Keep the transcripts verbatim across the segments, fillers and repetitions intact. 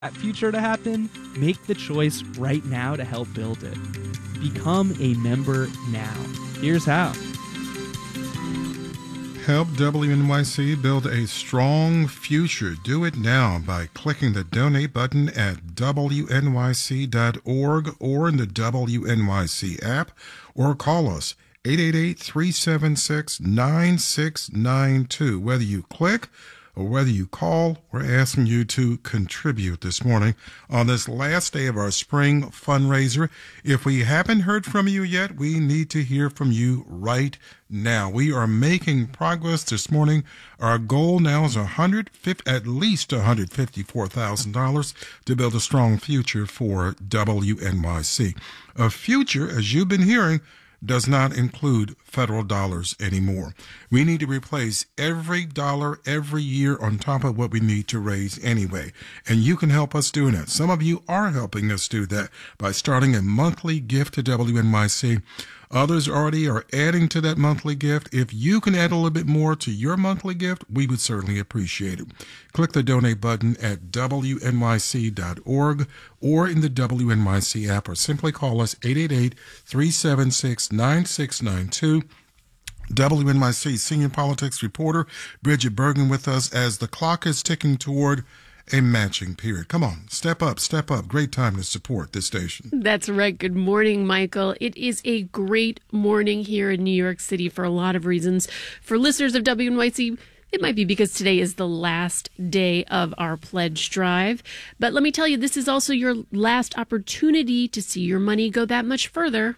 that future to happen, make the choice right now to help build it. Become a member now. Here's how. Help W N Y C build a strong future. Do it now by clicking the donate button at W N Y C dot org or in the W N Y C app, or call us eight eight eight, three seven six, nine six nine two. Whether you click or whether you call, we're asking you to contribute this morning on this last day of our spring fundraiser. If we haven't heard from you yet, we need to hear from you right now. We are making progress this morning. Our goal now is one hundred fifty, at least one hundred fifty-four thousand dollars to build a strong future for W N Y C. A future, as you've been hearing, does not include federal dollars anymore. We need to replace every dollar every year on top of what we need to raise anyway. And you can help us do that. Some of you are helping us do that by starting a monthly gift to W N Y C. Others already are adding to that monthly gift. If you can add a little bit more to your monthly gift, we would certainly appreciate it. Click the donate button at W N Y C dot org or in the W N Y C app, or simply call us eight eight eight, three seven six, nine six nine two. W N Y C senior politics reporter Bridget Bergen with us as the clock is ticking toward a matching period. Come on, step up, step up. Great time to support this station. That's right. Good morning, Michael. It is a great morning here in New York City for a lot of reasons. For listeners of W N Y C, it might be because today is the last day of our pledge drive. But let me tell you, this is also your last opportunity to see your money go that much further.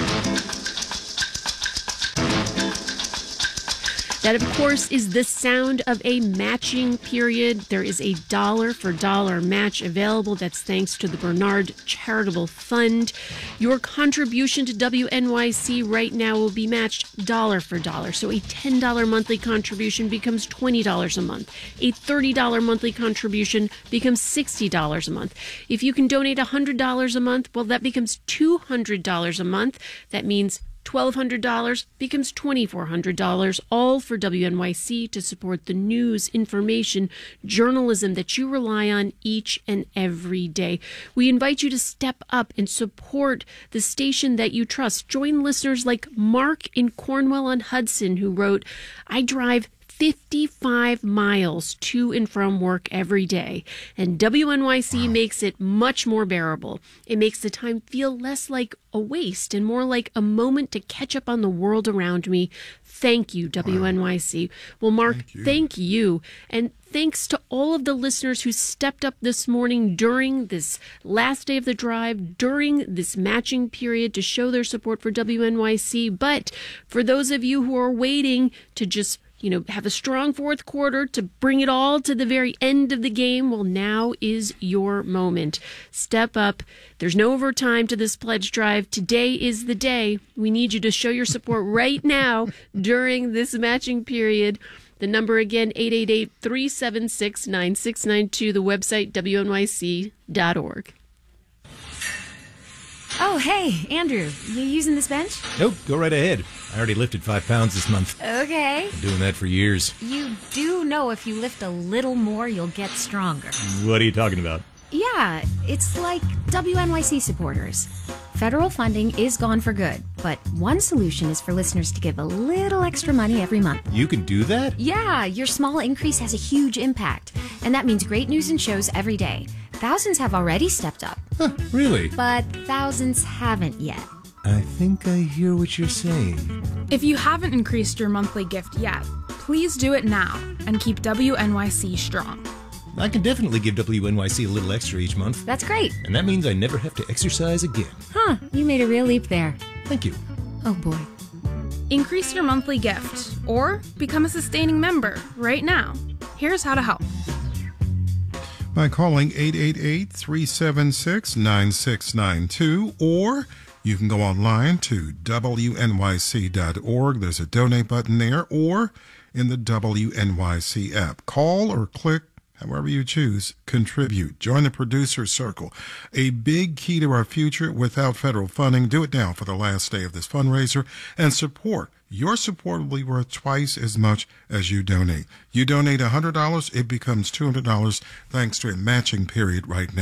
That, of course, is the sound of a matching period. There is a dollar for dollar match available. That's thanks to the Bernard Charitable Fund. Your contribution to W N Y C right now will be matched dollar for dollar. So a ten dollars monthly contribution becomes twenty dollars a month. A thirty dollars monthly contribution becomes sixty dollars a month. If you can donate one hundred dollars a month, well, that becomes two hundred dollars a month. That means twelve hundred dollars becomes twenty-four hundred dollars, all for W N Y C to support the news, information, journalism that you rely on each and every day. We invite you to step up and support the station that you trust. Join listeners like Mark in Cornwall-on-Hudson, who wrote, "I drive fifty-five miles to and from work every day, and W N Y C wow. makes it much more bearable. It makes the time feel less like a waste and more like a moment to catch up on the world around me. Thank you, W N Y C." Wow. Well, Mark, thank you. thank you. And thanks to all of the listeners who stepped up this morning during this last day of the drive, during this matching period to show their support for W N Y C. But for those of you who are waiting to just you know, have a strong fourth quarter to bring it all to the very end of the game, well, now is your moment. Step up. There's no overtime to this pledge drive. Today is the day. We need you to show your support right now during this matching period. The number again, eight eight eight, three seven six, nine six nine two. The website, W N Y C dot org. Oh, hey, Andrew, you using this bench? Nope, go right ahead. I already lifted five pounds this month. Okay. Been doing that for years. You do know if you lift a little more, you'll get stronger. What are you talking about? Yeah, it's like W N Y C supporters. Federal funding is gone for good, but one solution is for listeners to give a little extra money every month. You can do that? Yeah, your small increase has a huge impact, and that means great news and shows every day. Thousands have already stepped up. Huh, really? But thousands haven't yet. I think I hear what you're saying. If you haven't increased your monthly gift yet, please do it now and keep W N Y C strong. I can definitely give W N Y C a little extra each month. That's great. And that means I never have to exercise again. Huh, you made a real leap there. Thank you. Oh boy. Increase your monthly gift or become a sustaining member right now. Here's how to help. By calling eight eight eight, three seven six, nine six nine two, or you can go online to W N Y C dot org. There's a donate button there, or in the W N Y C app. Call or click However you choose, contribute. Join the Producer Circle. A big key to our future without federal funding. Do it now for the last day of this fundraiser and support. Your support will be worth twice as much as you donate. You donate one hundred dollars, it becomes two hundred dollars thanks to a matching period right now.